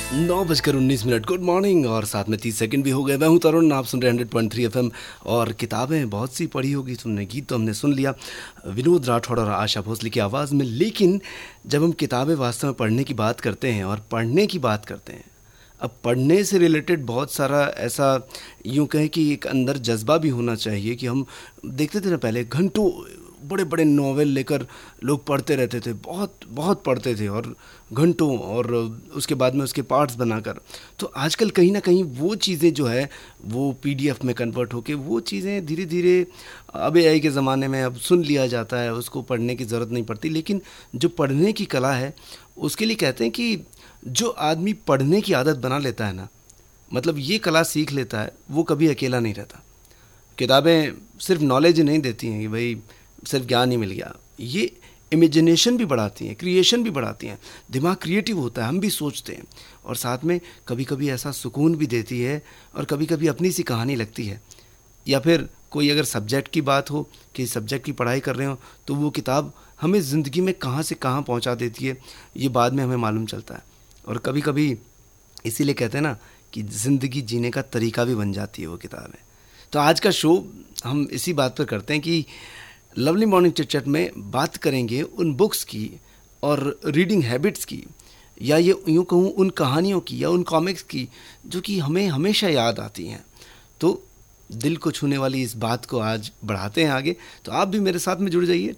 9:19 good morning और साथ में 30 सेकंड भी हो गए। मैं हूं तरुण, आप सुन रहे 100.3 FM। और किताबें बहुत सी पढ़ी होगी तुमने, गीत तो हमने सुन लिया विनोद राठौड़ और आशा भोसले की आवाज़ में। लेकिन जब हम किताबें वास्तव में पढ़ने की बात करते हैं और पढ़ने की बात करते हैं, अब पढ़ने से रिलेटेड बहुत सारा ऐसा यूँ कहें कि एक अंदर जज्बा भी होना चाहिए कि हम देखते थे ना, पहले घंटों बड़े बड़े नॉवेल लेकर लोग पढ़ते रहते थे, बहुत बहुत पढ़ते थे और घंटों, और उसके बाद में उसके पार्ट्स बनाकर। तो आजकल कहीं ना कहीं वो चीज़ें जो है वो PDF में कन्वर्ट होके वो चीज़ें धीरे धीरे अब AI के ज़माने में अब सुन लिया जाता है, उसको पढ़ने की ज़रूरत नहीं पड़ती। लेकिन जो पढ़ने की कला है उसके लिए कहते हैं कि जो आदमी पढ़ने की आदत बना लेता है ना, मतलब ये कला सीख लेता है, वो कभी अकेला नहीं रहता। किताबें सिर्फ नॉलेज नहीं देती हैं कि भाई सिर्फ ज्ञान ही मिल गया, ये इमेजिनेशन भी बढ़ाती हैं, क्रिएशन भी बढ़ाती हैं, दिमाग क्रिएटिव होता है, हम भी सोचते हैं, और साथ में कभी कभी ऐसा सुकून भी देती है और कभी कभी अपनी सी कहानी लगती है। या फिर कोई अगर सब्जेक्ट की बात हो कि सब्जेक्ट की पढ़ाई कर रहे हो तो वो किताब हमें ज़िंदगी में कहाँ से कहाँ पहुँचा देती है, ये बाद में हमें मालूम चलता है। और कभी कभी इसीलिए कहते हैं ना कि ज़िंदगी जीने का तरीका भी बन जाती है वो किताबें। तो आज का शो हम इसी बात पर करते हैं कि लवली मॉर्निंग चिट चैट में बात करेंगे उन बुक्स की और रीडिंग हैबिट्स की, या ये यूँ कहूँ उन कहानियों की या उन कॉमिक्स की जो कि हमें हमेशा याद आती हैं। तो दिल को छूने वाली इस बात को आज बढ़ाते हैं आगे। तो आप भी मेरे साथ में जुड़ जाइए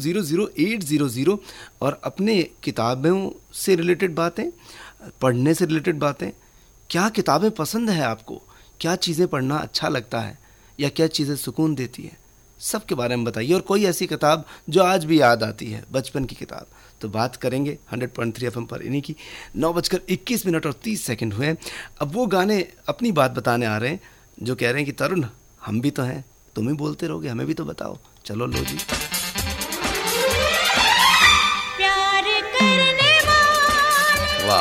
22000800 और अपने किताबों से रिलेटेड बातें, पढ़ने से रिलेटेड बातें, क्या किताबें पसंद है आपको, क्या चीज़ें पढ़ना अच्छा लगता है या क्या चीज़ें सुकून देती है, सब के बारे में बताइए। और कोई ऐसी किताब जो आज भी याद आती है, बचपन की किताब, तो बात करेंगे 100.3 FM पर इन्हीं की। 9:21 और 30 सेकंड हुए। अब वो गाने अपनी बात बताने आ रहे हैं जो कह रहे हैं कि तरुण हम भी तो हैं, तुम ही बोलते रहोगे, हमें भी तो बताओ। चलो लो जी।